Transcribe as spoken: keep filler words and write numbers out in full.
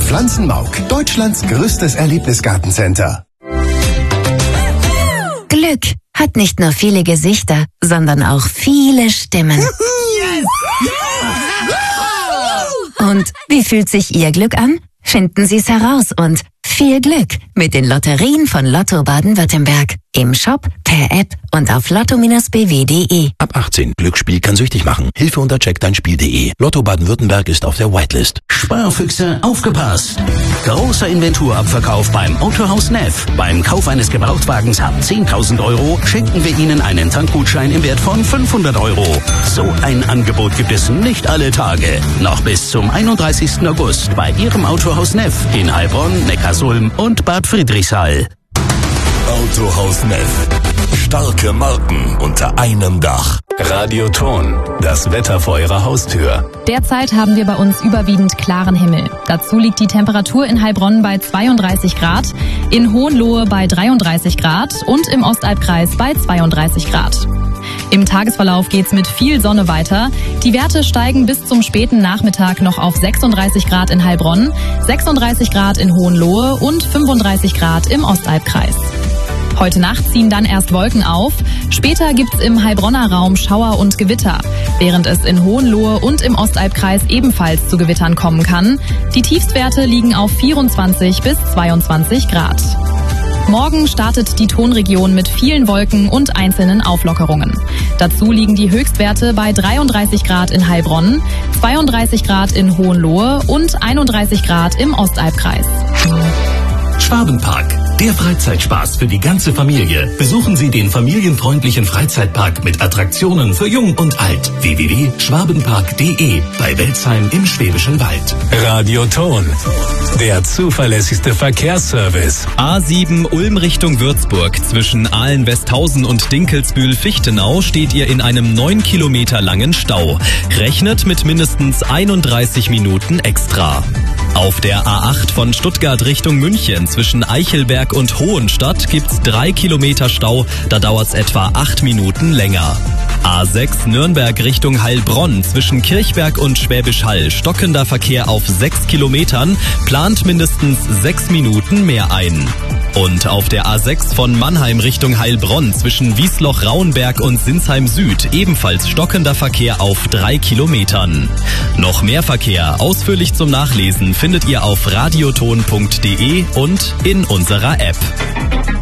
Pflanzenmauk, Deutschlands größtes Erlebnisgartencenter. Glück hat nicht nur viele Gesichter, sondern auch viele Stimmen. Und wie fühlt sich Ihr Glück an? Finden Sie es heraus und viel Glück mit den Lotterien von Lotto Baden-Württemberg. Im Shop, per App und auf lotto Bindestrich b w punkt de. Ab achtzehn. Glücksspiel kann süchtig machen. Hilfe unter check dein spiel punkt de. Lotto Baden-Württemberg ist auf der Whitelist. Sparfüchse, aufgepasst! Großer Inventurabverkauf beim Autohaus Neff. Beim Kauf eines Gebrauchtwagens ab zehntausend Euro schenken wir Ihnen einen Tankgutschein im Wert von fünfhundert Euro. So ein Angebot gibt es nicht alle Tage. Noch bis zum einunddreißigsten August bei Ihrem Autohaus Neff in Heilbronn, Neckarsulm und Bad Friedrichshall. Autohaus Neff. Starke Marken unter einem Dach. Radioton. Das Wetter vor Ihrer Haustür. Derzeit haben wir bei uns überwiegend klaren Himmel. Dazu liegt die Temperatur in Heilbronn bei zweiunddreißig Grad, in Hohenlohe bei dreiunddreißig Grad und im Ostalbkreis bei zweiunddreißig Grad. Im Tagesverlauf geht's mit viel Sonne weiter. Die Werte steigen bis zum späten Nachmittag noch auf sechsunddreißig Grad in Heilbronn, sechsunddreißig Grad in Hohenlohe und fünfunddreißig Grad im Ostalbkreis. Heute Nacht ziehen dann erst Wolken auf. Später gibt's im Heilbronner Raum Schauer und Gewitter, während es in Hohenlohe und im Ostalbkreis ebenfalls zu Gewittern kommen kann. Die Tiefstwerte liegen auf vierundzwanzig bis zweiundzwanzig Grad. Morgen startet die Tonregion mit vielen Wolken und einzelnen Auflockerungen. Dazu liegen die Höchstwerte bei dreiunddreißig Grad in Heilbronn, zweiunddreißig Grad in Hohenlohe und einunddreißig Grad im Ostalbkreis. Schwabenpark. Der Freizeitspaß für die ganze Familie. Besuchen Sie den familienfreundlichen Freizeitpark mit Attraktionen für Jung und Alt. w w w punkt schwabenpark punkt de bei Welzheim im Schwäbischen Wald. Radioton. Der zuverlässigste Verkehrsservice. A sieben Ulm Richtung Würzburg. Zwischen Ahlen-Westhausen und Dinkelsbühl-Fichtenau steht ihr in einem neun Kilometer langen Stau. Rechnet mit mindestens einunddreißig Minuten extra. Auf der A acht von Stuttgart Richtung München zwischen Eichelberg und Hohenstadt gibt's drei Kilometer Stau, da dauert's etwa acht Minuten länger. A sechs Nürnberg Richtung Heilbronn zwischen Kirchberg und Schwäbisch Hall stockender Verkehr auf sechs Kilometern, plant mindestens sechs Minuten mehr ein. Und auf der A sechs von Mannheim Richtung Heilbronn zwischen Wiesloch-Rauenberg und Sinsheim Süd ebenfalls stockender Verkehr auf drei Kilometern. Noch mehr Verkehr ausführlich zum Nachlesen findet ihr auf radioton punkt de und in unserer App.